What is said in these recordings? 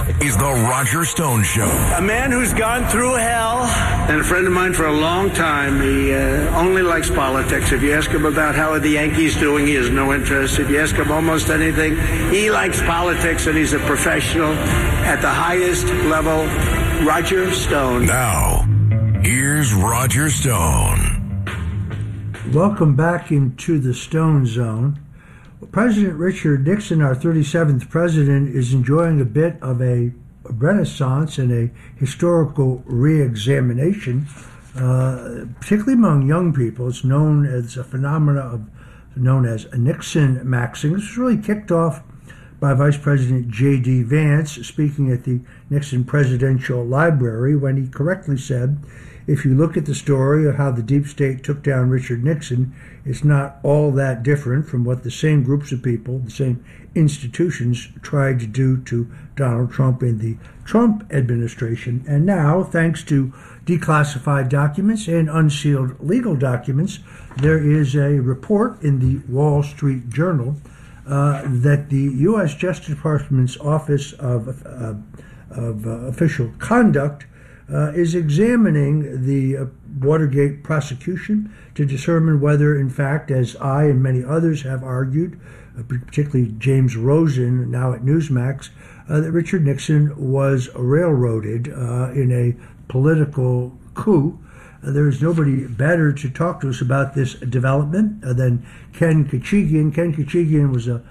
is The Roger Stone Show. A man who's gone through hell, and a friend of mine for a long time. He only likes politics. If you ask him about how are the Yankees doing, he has no interest. If you ask him almost anything, he likes politics, and he's a professional at the highest level. Roger Stone. Now, here's Roger Stone. Welcome back into the Stone Zone. President Richard Nixon, our 37th president, is enjoying a bit of a renaissance and a historical re-examination, particularly among young people. It's known as a phenomenon known as Nixon maxing. This was really kicked off by Vice President J.D. Vance speaking at the Nixon Presidential Library when he correctly said, if you look at the story of how the deep state took down Richard Nixon, it's not all that different from what the same groups of people, the same institutions tried to do to Donald Trump in the Trump administration. And now, thanks to declassified documents and unsealed legal documents, there is a report in the Wall Street Journal that the U.S. Justice Department's Office of Official Conduct is examining the Watergate prosecution to determine whether, in fact, as I and many others have argued, particularly James Rosen, now at Newsmax, that Richard Nixon was railroaded in a political coup. There is nobody better to talk to us about this development than Ken Kachigian. Ken Kachigian was a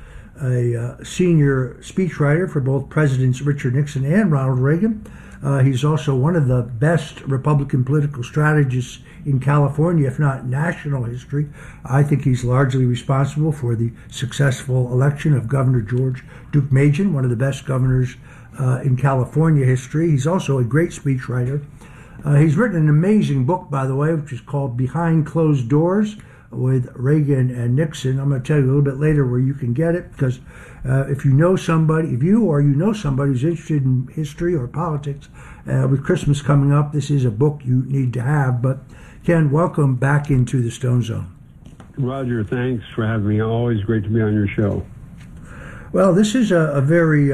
senior speechwriter for both Presidents Richard Nixon and Ronald Reagan. He's also one of the best Republican political strategists in California, if not national history. I think he's largely responsible for the successful election of Governor George Deukmejian, one of the best governors in California history. He's also a great speechwriter. He's written an amazing book, by the way, which is called Behind Closed Doors with Reagan and Nixon. I'm going to tell you a little bit later where you can get it, because if you know somebody who's interested in history or politics, with Christmas coming up, this is a book you need to have. But Ken, welcome back into the Stone Zone. Roger, thanks for having me. Always great to be on your show. Well, this is a very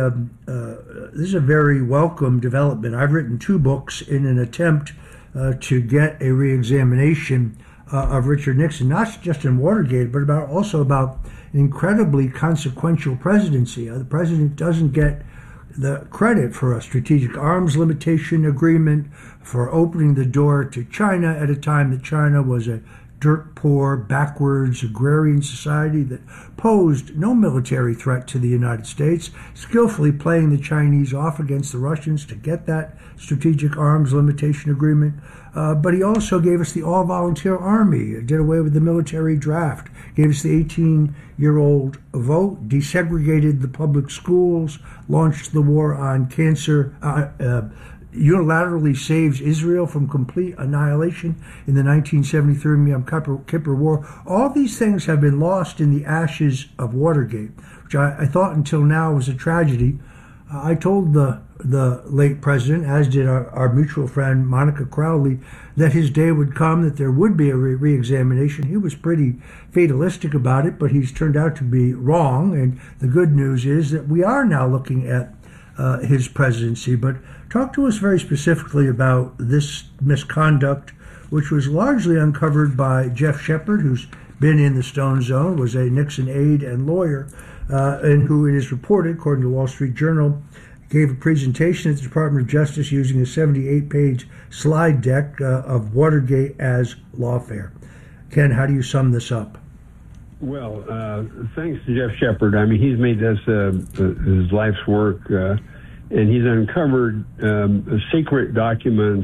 welcome development. I've written 2 books in an attempt to get a reexamination of Richard Nixon, not just in Watergate, but also about an incredibly consequential presidency. The president doesn't get the credit for a strategic arms limitation agreement, for opening the door to China at a time that China was a dirt-poor, backwards, agrarian society that posed no military threat to the United States, skillfully playing the Chinese off against the Russians to get that strategic arms limitation agreement. But he also gave us the all-volunteer army, did away with the military draft, gave us the 18-year-old vote, desegregated the public schools, launched the war on cancer, unilaterally saves Israel from complete annihilation in the 1973 Yom Kippur War. All these things have been lost in the ashes of Watergate, which I thought until now was a tragedy. I told the late president, as did our mutual friend Monica Crowley, that his day would come, that there would be a re-examination. He was pretty fatalistic about it, but he's turned out to be wrong. And the good news is that we are now looking at his presidency. But talk to us very specifically about this misconduct, which was largely uncovered by Jeff Shepard, who's been in the Stone Zone, was a Nixon aide and lawyer, and who it is reported, according to the Wall Street Journal, gave a presentation at the Department of Justice using a 78-page slide deck of Watergate as lawfare. Ken, how do you sum this up? Well, thanks to Jeff Shepard. I mean, he's made this his life's work, and he's uncovered secret documents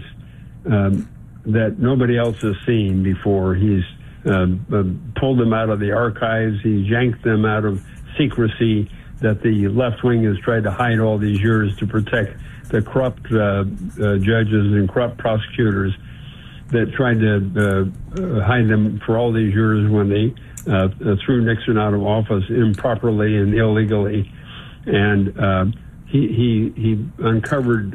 that nobody else has seen before. He's pulled them out of the archives. He's yanked them out of secrecy that the left wing has tried to hide all these years to protect the corrupt judges and corrupt prosecutors that tried to hide them for all these years when they threw Nixon out of office improperly and illegally. And he uncovered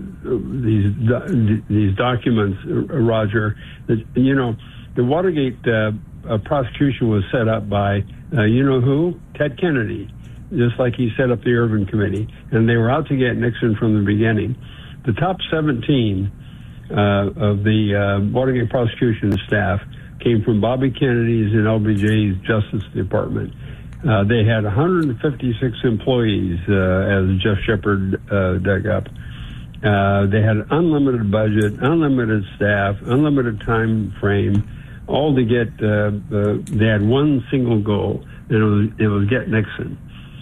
these documents, Roger. That, you know, the Watergate prosecution was set up by, you know who? Ted Kennedy. just like he set up the Ervin Committee, and they were out to get Nixon from the beginning. The top 17 of the Watergate prosecution staff came from Bobby Kennedy's and LBJ's Justice Department. They had 156 employees, as Jeff Shepard dug up. They had unlimited budget, unlimited staff, unlimited time frame, all to get, they had one single goal, and it was get Nixon.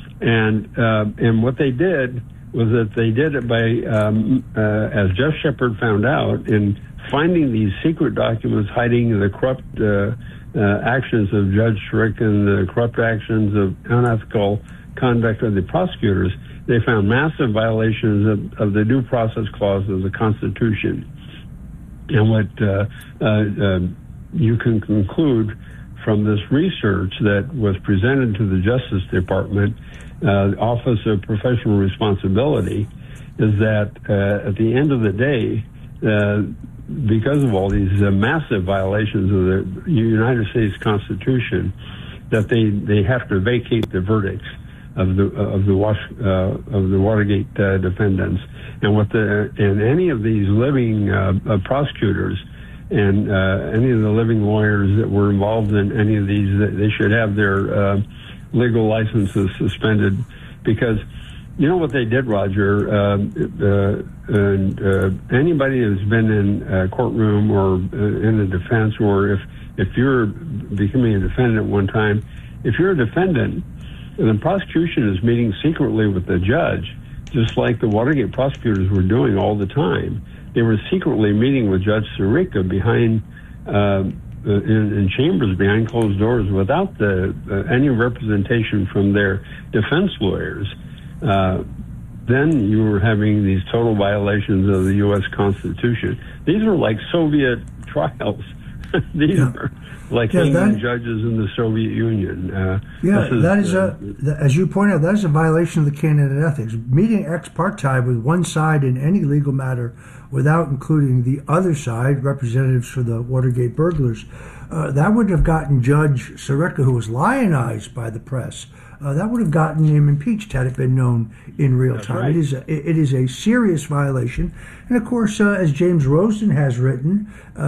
And what they did was that they did it by, as Jeff Shepard found out, in finding these secret documents hiding the corrupt actions of Judge Schrick and the corrupt actions of unethical conduct of the prosecutors. They found massive violations of the due process clause of the Constitution. And what you can conclude from this research that was presented to the Justice Department, Office of Professional Responsibility, is that at the end of the day, because of all these massive violations of the United States Constitution, that they have to vacate the verdicts of the Watergate defendants, and any of these living prosecutors and any of the living lawyers that were involved in any of these, they should have their legal licenses suspended, because you know what they did, Roger, and anybody who's been in a courtroom or in the defense, or if you're becoming a defendant at one time, if you're a defendant and the prosecution is meeting secretly with the judge, just like the Watergate prosecutors were doing all the time, they were secretly meeting with Judge Sirica behind in chambers behind closed doors without any representation from their defense lawyers. Then you were having these total violations of the U.S. Constitution. These are like Soviet trials. These are like hanging judges in the Soviet Union. That is as you point out, that is a violation of the canon of ethics. Meeting ex parte with one side in any legal matter without including the other side, representatives for the Watergate burglars, that would have gotten Judge Sirica, who was lionized by the press, that would have gotten him impeached had it been known in real time. Right. It is a serious violation. And of course, as James Rosen has written,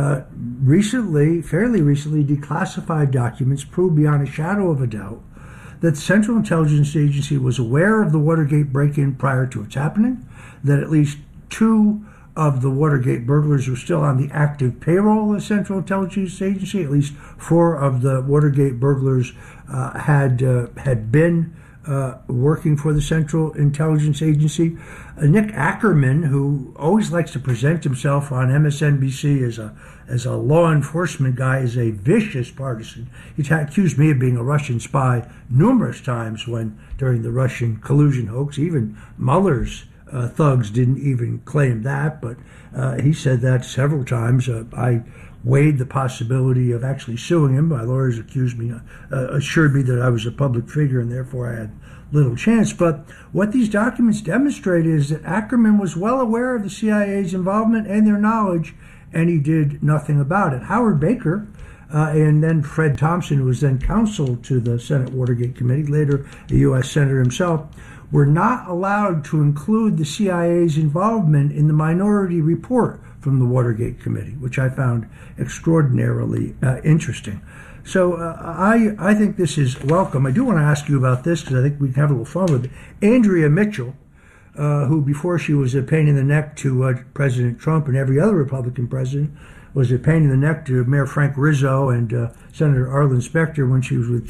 fairly recently, declassified documents prove beyond a shadow of a doubt that the Central Intelligence Agency was aware of the Watergate break-in prior to its happening, that at least 2 of the Watergate burglars were still on the active payroll of the Central Intelligence Agency. At least 4 of the Watergate burglars had been working for the Central Intelligence Agency. Nick Ackerman, who always likes to present himself on MSNBC as a law enforcement guy, is a vicious partisan. He accused me of being a Russian spy numerous times during the Russian collusion hoax. Even Mueller's thugs didn't even claim that, but he said that several times. I weighed the possibility of actually suing him. My lawyers assured me that I was a public figure and therefore I had little chance. But what these documents demonstrate is that Ackerman was well aware of the CIA's involvement and their knowledge, and he did nothing about it. Howard Baker and then Fred Thompson, who was then counsel to the Senate Watergate Committee, later a U.S. Senator himself, were not allowed to include the CIA's involvement in the minority report from the Watergate Committee, which I found extraordinarily interesting. So I think this is welcome. I do want to ask you about this because I think we can have a little fun with it. Andrea Mitchell, who before she was a pain in the neck to President Trump and every other Republican president, was a pain in the neck to Mayor Frank Rizzo and Senator Arlen Specter when she was with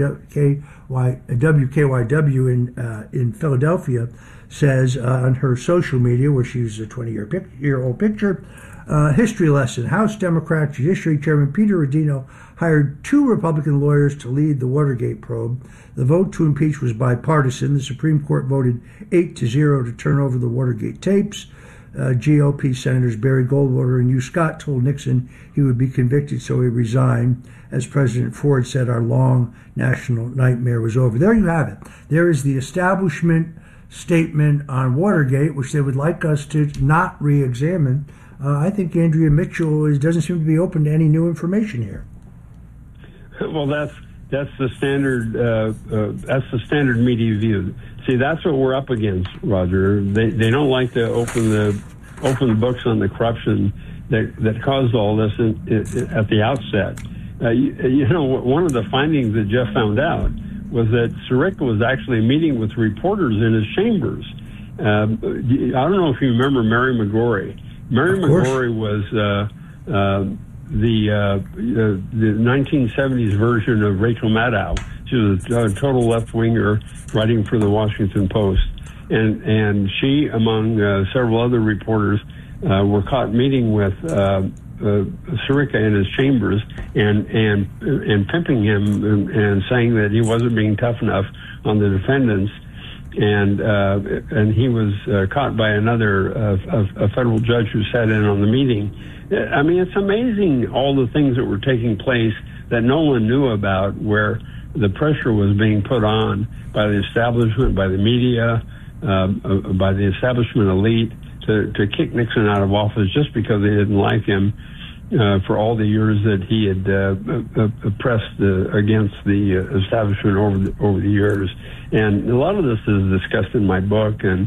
WKYW in Philadelphia, says on her social media, where she's a 20-year-old picture, history lesson. House Democrat Judiciary Chairman Peter Rodino hired 2 Republican lawyers to lead the Watergate probe. The vote to impeach was bipartisan. The Supreme Court voted 8-0 to turn over the Watergate tapes. GOP Senators Barry Goldwater and Hugh Scott told Nixon he would be convicted, so he resigned. As President Ford said, our long national nightmare was over. There you have it. There is the establishment statement on Watergate, which they would like us to not re-examine. I think Andrea Mitchell doesn't seem to be open to any new information here. Well, that's That's the standard. That's the standard media view. See, that's what we're up against, Roger. They don't like to open the books on the corruption that caused all this at the outset. One of the findings that Jeff found out was that Sirica was actually meeting with reporters in his chambers. I don't know if you remember Mary McGorry. Mary McGorry was the 1970s version of Rachel Maddow. She was a total left-winger writing for the Washington Post. And she, among several other reporters, were caught meeting with Sirica in his chambers and pimping him and saying that he wasn't being tough enough on the defendants. And he was caught by another a federal judge who sat in on the meeting. I mean, it's amazing all the things that were taking place that no one knew about, where the pressure was being put on by the establishment, by the media, by the establishment elite to kick Nixon out of office just because they didn't like him for all the years that he had pressed against the establishment over the years. And a lot of this is discussed in my book, and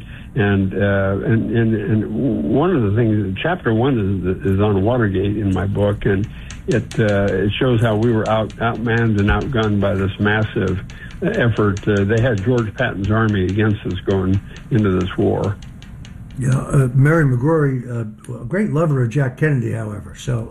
one of the things, chapter 1 is on Watergate in my book, and it shows how we were outmanned and outgunned by this massive effort. They had George Patton's army against us going into this war. Yeah, Mary McGorry, a great lover of Jack Kennedy, however. So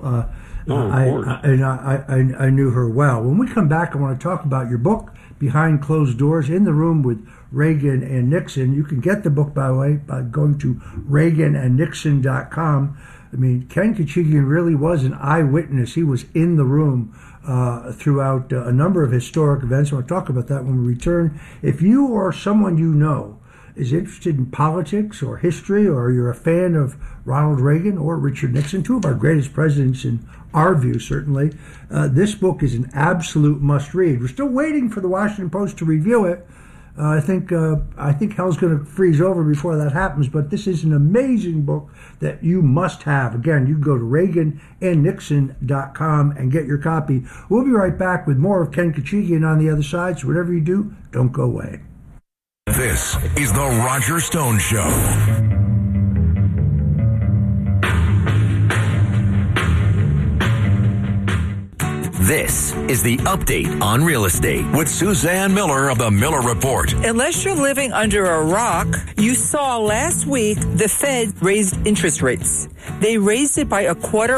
I knew her well. When we come back, I want to talk about your book, Behind Closed Doors, In the Room with Reagan and Nixon. You can get the book, by the way, by going to ReaganandNixon.com. I mean, Ken Khachigian really was an eyewitness. He was in the room throughout a number of historic events. I want to talk about that when we return. If you or someone you know is interested in politics or history, or you're a fan of Ronald Reagan or Richard Nixon, two of our greatest presidents in our view, certainly, this book is an absolute must-read. We're still waiting for the Washington Post to review it. I think hell's going to freeze over before that happens, but this is an amazing book that you must have. Again, you can go to ReaganandNixon.com and get your copy. We'll be right back with more of Ken Khachigian on the other side, so whatever you do, don't go away. This is the Roger Stone Show. This is the update on real estate with Suzanne Miller of the Miller Report. Unless you're living under a rock, you saw last week the Fed raised interest rates. They raised it by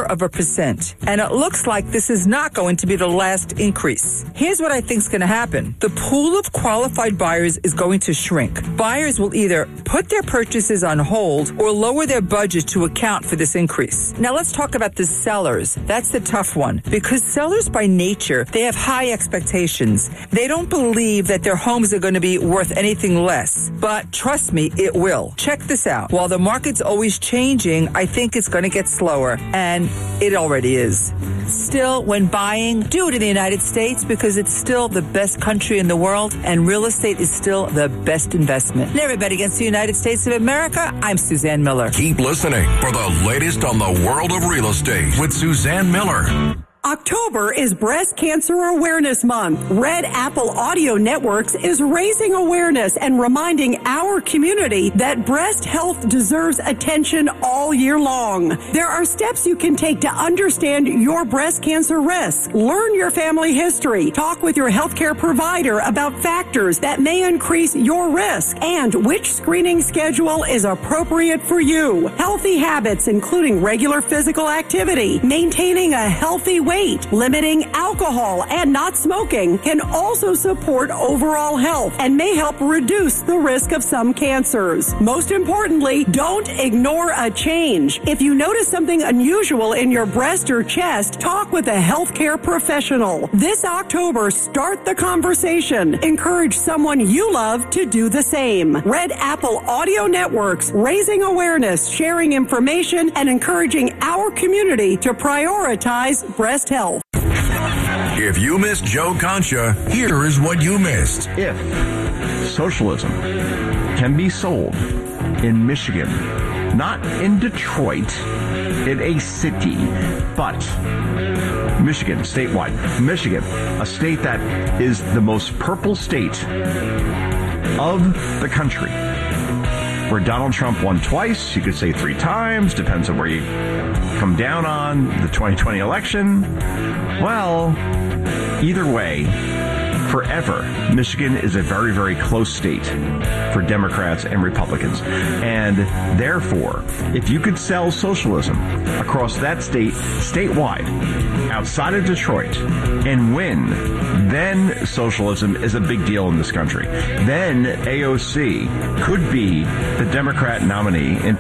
0.25%. And it looks like this is not going to be the last increase. Here's what I think is going to happen. The pool of qualified buyers is going to shrink. Buyers will either put their purchases on hold or lower their budget to account for this increase. Now let's talk about the sellers. That's the tough one, because sellers by nature, they have high expectations. They don't believe that their homes are going to be worth anything less. But trust me, it will. Check this out. While the market's always changing, I think it's going to get slower, and it already is. Still, when buying, do it in the United States, because it's still the best country in the world, and real estate is still the best investment. Never bet against the United States of America. I'm Suzanne Miller. Keep listening for the latest on the world of real estate with Suzanne Miller. October is Breast Cancer Awareness Month. Red Apple Audio Networks is raising awareness and reminding our community that breast health deserves attention all year long. There are steps you can take to understand your breast cancer risk. Learn your family history. Talk with your healthcare provider about factors that may increase your risk and which screening schedule is appropriate for you. Healthy habits, including regular physical activity, maintaining a healthy weight, limiting alcohol, and not smoking can also support overall health and may help reduce the risk of some cancers. Most importantly, don't ignore a change. If you notice something unusual in your breast or chest, talk with a healthcare professional. This October, start the conversation. Encourage someone you love to do the same. Red Apple Audio Networks, raising awareness, sharing information, and encouraging our community to prioritize breast health. If you missed Joe Concha, here is what you missed. If socialism can be sold in Michigan, not in Detroit, in a city. But Michigan, statewide. Michigan, a state that is the most purple state of the country, where Donald Trump won twice, you could say 3 times, depends on where you come down on the 2020 election. Well, either way, forever, Michigan is a very, very close state for Democrats and Republicans. And therefore, if you could sell socialism across that state, statewide, outside of Detroit, and win, then socialism is a big deal in this country. Then AOC could be the Democrat nominee in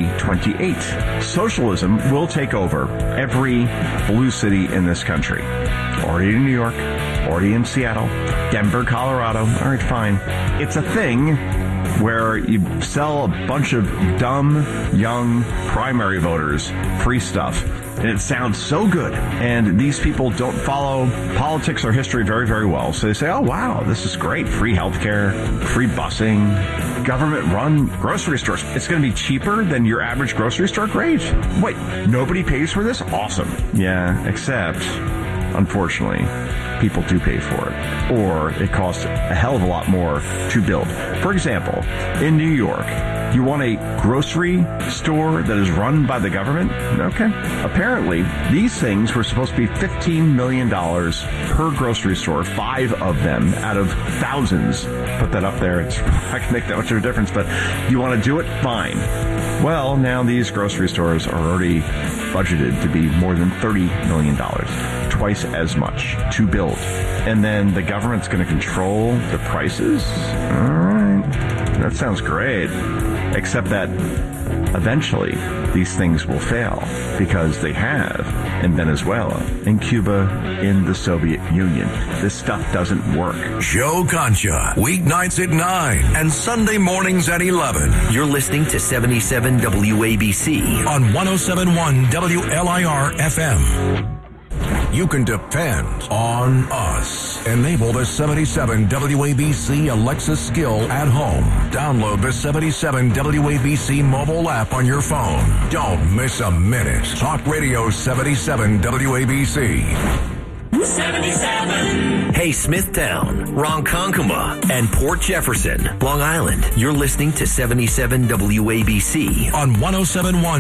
2028. Socialism will take over every blue city in this country. Already in New York, already in Seattle, Denver, Colorado. All right, fine. It's a thing where you sell a bunch of dumb, young primary voters free stuff. And it sounds so good. And these people don't follow politics or history very, very well. So they say, oh, wow, this is great. Free healthcare, free busing, government-run grocery stores. It's going to be cheaper than your average grocery store? Great. Wait, nobody pays for this? Awesome. Yeah, except, unfortunately, people do pay for it. Or it costs a hell of a lot more to build. For example, in New York, you want a grocery store that is run by the government? Okay. Apparently, these things were supposed to be $15 million per grocery store, 5 of them out of thousands. Put that up there. It's not going to make that much of a difference, but you want to do it? Fine. Well, now these grocery stores are already budgeted to be more than $30 million, twice as much to build. And then the government's going to control the prices? All right. That sounds great. Except that eventually these things will fail because they have in Venezuela, in Cuba, in the Soviet Union. This stuff doesn't work. Joe Concha, weeknights at 9 and Sunday mornings at 11. You're listening to 77 WABC on 107.1 WLIR FM. You can depend on us. Enable the 77 WABC Alexa skill at home. Download the 77 WABC mobile app on your phone. Don't miss a minute. Talk Radio 77 WABC. 77. Hey, Smithtown, Ronkonkoma, and Port Jefferson, Long Island. You're listening to 77 WABC on 107.1